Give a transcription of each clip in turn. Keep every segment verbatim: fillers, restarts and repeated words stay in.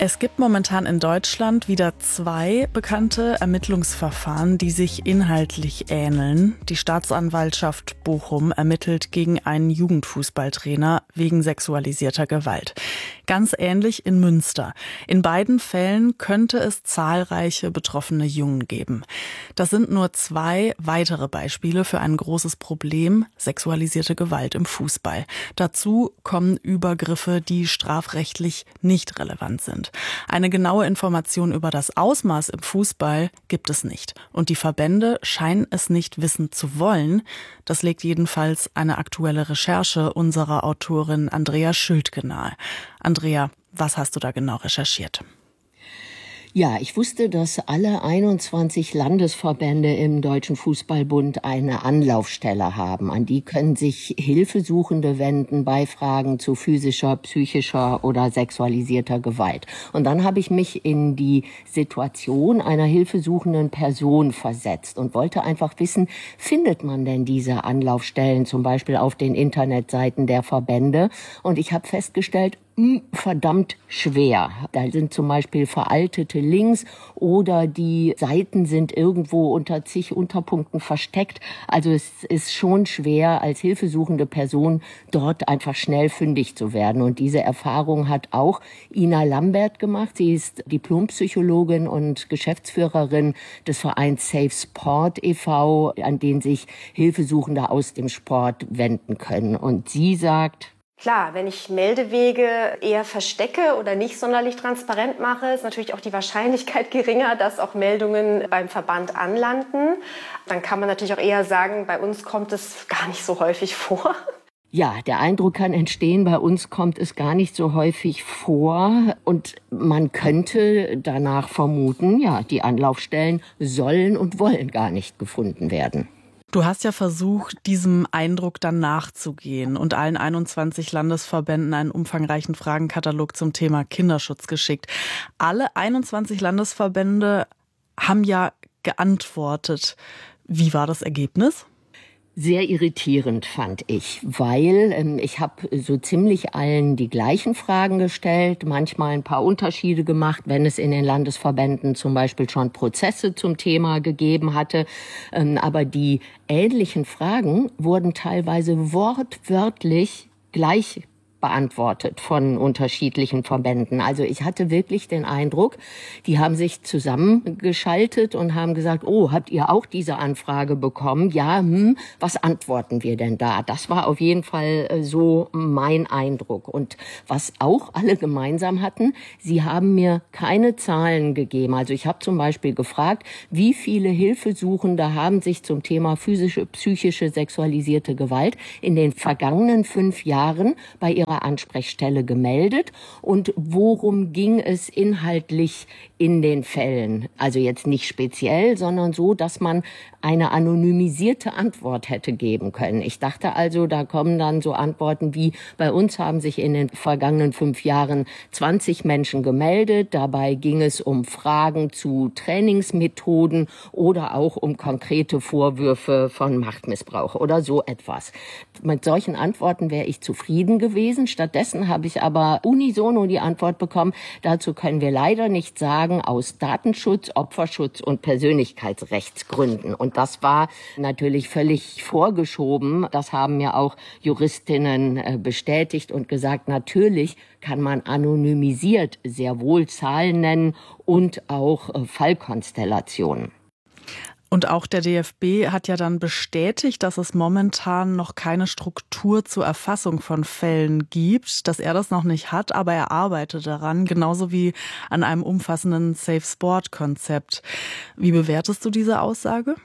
Es gibt momentan in Deutschland wieder zwei bekannte Ermittlungsverfahren, die sich inhaltlich ähneln. Die Staatsanwaltschaft Bochum ermittelt gegen einen Jugendfußballtrainer wegen sexualisierter Gewalt. Ganz ähnlich in Münster. In beiden Fällen könnte es zahlreiche betroffene Jungen geben. Das sind nur zwei weitere Beispiele für ein großes Problem: sexualisierte Gewalt im Fußball. Dazu kommen Übergriffe, die strafrechtlich nicht relevant sind. Eine genaue Information über das Ausmaß im Fußball gibt es nicht. Und die Verbände scheinen es nicht wissen zu wollen. Das legt jedenfalls eine aktuelle Recherche unserer Autorin Andrea Schültke nahe. Andrea, was hast du da genau recherchiert? Ja, ich wusste, dass alle einundzwanzig Landesverbände im Deutschen Fußballbund eine Anlaufstelle haben. An die können sich Hilfesuchende wenden bei Fragen zu physischer, psychischer oder sexualisierter Gewalt. Und dann habe ich mich in die Situation einer hilfesuchenden Person versetzt und wollte einfach wissen, findet man denn diese Anlaufstellen zum Beispiel auf den Internetseiten der Verbände? Und ich habe festgestellt, verdammt schwer. Da sind zum Beispiel veraltete Links oder die Seiten sind irgendwo unter zig Unterpunkten versteckt. Also es ist schon schwer, als hilfesuchende Person dort einfach schnell fündig zu werden. Und diese Erfahrung hat auch Ina Lambert gemacht. Sie ist Diplompsychologin und Geschäftsführerin des Vereins Safe Sport e V, an den sich Hilfesuchende aus dem Sport wenden können. Und sie sagt: Klar, wenn ich Meldewege eher verstecke oder nicht sonderlich transparent mache, ist natürlich auch die Wahrscheinlichkeit geringer, dass auch Meldungen beim Verband anlanden. Dann kann man natürlich auch eher sagen, bei uns kommt es gar nicht so häufig vor. Ja, der Eindruck kann entstehen, bei uns kommt es gar nicht so häufig vor. Und man könnte danach vermuten, ja, die Anlaufstellen sollen und wollen gar nicht gefunden werden. Du hast ja versucht, diesem Eindruck dann nachzugehen und allen einundzwanzig Landesverbänden einen umfangreichen Fragenkatalog zum Thema Kinderschutz geschickt. Alle einundzwanzig Landesverbände haben ja geantwortet. Wie war das Ergebnis? Sehr irritierend fand ich, weil ähm, ich habe so ziemlich allen die gleichen Fragen gestellt, manchmal ein paar Unterschiede gemacht, wenn es in den Landesverbänden zum Beispiel schon Prozesse zum Thema gegeben hatte. Ähm, aber die ähnlichen Fragen wurden teilweise wortwörtlich gleich beantwortet von unterschiedlichen Verbänden. Also ich hatte wirklich den Eindruck, die haben sich zusammengeschaltet und haben gesagt, oh, habt ihr auch diese Anfrage bekommen? Ja, hm, was antworten wir denn da? Das war auf jeden Fall so mein Eindruck. Und was auch alle gemeinsam hatten, sie haben mir keine Zahlen gegeben. Also ich habe zum Beispiel gefragt, wie viele Hilfesuchende haben sich zum Thema physische, psychische, sexualisierte Gewalt in den vergangenen fünf Jahren bei ihrer Ansprechstelle gemeldet und worum ging es inhaltlich in den Fällen? Also jetzt nicht speziell, sondern so, dass man eine anonymisierte Antwort hätte geben können. Ich dachte also, da kommen dann so Antworten wie, bei uns haben sich in den vergangenen fünf Jahren zwanzig Menschen gemeldet. Dabei ging es um Fragen zu Trainingsmethoden oder auch um konkrete Vorwürfe von Machtmissbrauch oder so etwas. Mit solchen Antworten wäre ich zufrieden gewesen. Stattdessen habe ich aber unisono die Antwort bekommen, dazu können wir leider nichts sagen, aus Datenschutz, Opferschutz und Persönlichkeitsrechtsgründen. Und das war natürlich völlig vorgeschoben. Das haben ja auch Juristinnen bestätigt und gesagt, natürlich kann man anonymisiert sehr wohl Zahlen nennen und auch Fallkonstellationen. Und auch der D F B hat ja dann bestätigt, dass es momentan noch keine Struktur zur Erfassung von Fällen gibt, dass er das noch nicht hat, aber er arbeitet daran, genauso wie an einem umfassenden Safe Sport-Konzept. Wie bewertest du diese Aussage?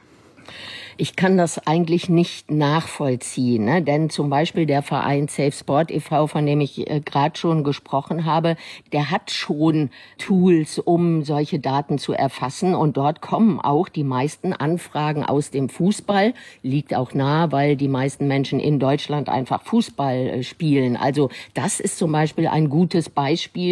Ich kann das eigentlich nicht nachvollziehen, ne? Denn zum Beispiel der Verein Safe Sport e V, von dem ich äh, gerade schon gesprochen habe, der hat schon Tools, um solche Daten zu erfassen. Und dort kommen auch die meisten Anfragen aus dem Fußball. Liegt auch nahe, weil die meisten Menschen in Deutschland einfach Fußball äh, spielen. Also das ist zum Beispiel ein gutes Beispiel.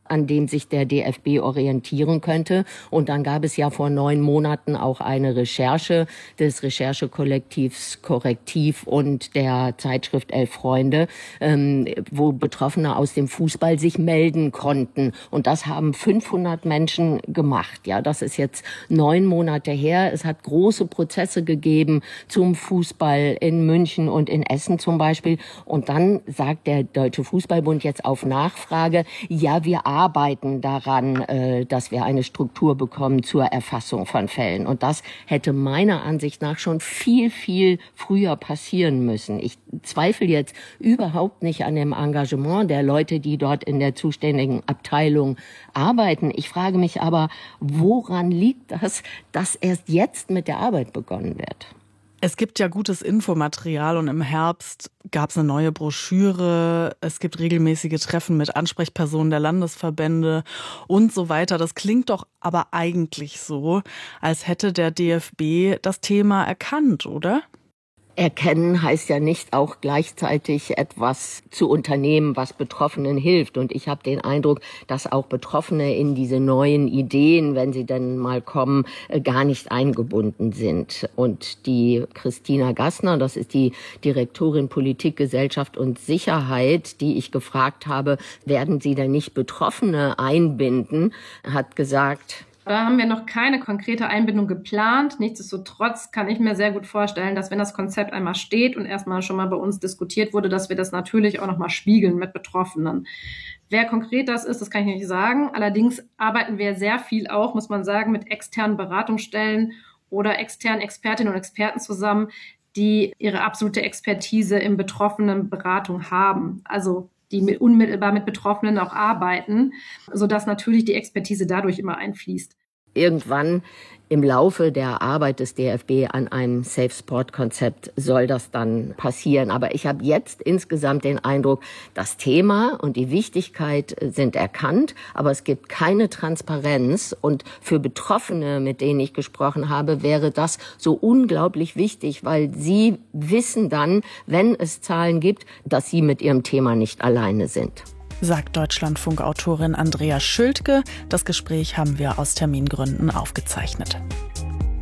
an dem sich der D F B orientieren könnte. Und dann gab es ja vor neun Monaten auch eine Recherche des Recherchekollektivs Korrektiv und der Zeitschrift Elf Freunde, ähm, wo Betroffene aus dem Fußball sich melden konnten. Und das haben fünfhundert Menschen gemacht. Ja, das ist jetzt neun Monate her. Es hat große Prozesse gegeben zum Fußball in München und in Essen zum Beispiel. Und dann sagt der Deutsche Fußballbund jetzt auf Nachfrage, ja, wir arbeiten daran, äh, dass wir eine Struktur bekommen zur Erfassung von Fällen. Und das hätte meiner Ansicht nach schon viel, viel früher passieren müssen. Ich zweifle jetzt überhaupt nicht an dem Engagement der Leute, die dort in der zuständigen Abteilung arbeiten. Ich frage mich aber, woran liegt das, dass erst jetzt mit der Arbeit begonnen wird? Es gibt ja gutes Infomaterial und im Herbst gab es eine neue Broschüre. Es gibt regelmäßige Treffen mit Ansprechpersonen der Landesverbände und so weiter. Das klingt doch aber eigentlich so, als hätte der D F B das Thema erkannt, oder? Erkennen heißt ja nicht auch gleichzeitig etwas zu unternehmen, was Betroffenen hilft. Und ich habe den Eindruck, dass auch Betroffene in diese neuen Ideen, wenn sie denn mal kommen, gar nicht eingebunden sind. Und die Christina Gassner, das ist die Direktorin Politik, Gesellschaft und Sicherheit, die ich gefragt habe, werden Sie denn nicht Betroffene einbinden, hat gesagt: Da haben wir noch keine konkrete Einbindung geplant. Nichtsdestotrotz kann ich mir sehr gut vorstellen, dass wenn das Konzept einmal steht und erstmal schon mal bei uns diskutiert wurde, dass wir das natürlich auch noch mal spiegeln mit Betroffenen. Wer konkret das ist, das kann ich nicht sagen. Allerdings arbeiten wir sehr viel auch, muss man sagen, mit externen Beratungsstellen oder externen Expertinnen und Experten zusammen, die ihre absolute Expertise in Betroffenenberatung haben. Also die mit, unmittelbar mit Betroffenen auch arbeiten, sodass natürlich die Expertise dadurch immer einfließt. Irgendwann im Laufe der Arbeit des D F B an einem Safe-Sport-Konzept soll das dann passieren. Aber ich habe jetzt insgesamt den Eindruck, das Thema und die Wichtigkeit sind erkannt, aber es gibt keine Transparenz. Und für Betroffene, mit denen ich gesprochen habe, wäre das so unglaublich wichtig, weil sie wissen dann, wenn es Zahlen gibt, dass sie mit ihrem Thema nicht alleine sind. Sagt Deutschlandfunk-Autorin Andrea Schültke. Das Gespräch haben wir aus Termingründen aufgezeichnet.